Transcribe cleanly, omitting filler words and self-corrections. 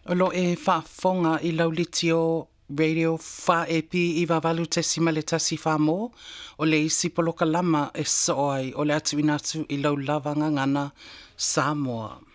O lo e whaafonga I lauliti o radio wha e pi I wawalu te sima le tasi wha mō, o le isi poloka lama e so ai o le atu inatu I lau lavanga ngana Samoa.